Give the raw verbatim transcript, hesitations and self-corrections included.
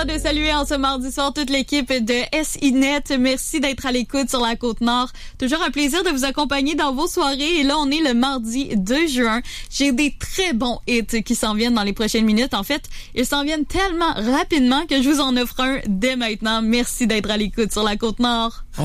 temps de saluer en ce mardi soir toute l'équipe de S I N E T. Merci d'être à l'écoute sur la Côte-Nord. Toujours un plaisir de vous accompagner dans vos soirées. Et là, on est le mardi deux juin. J'ai des très bons hits qui s'en viennent dans les prochaines minutes. En fait, ils s'en viennent tellement rapidement que je vous en offre un dès maintenant. Merci d'être à l'écoute sur la Côte-Nord.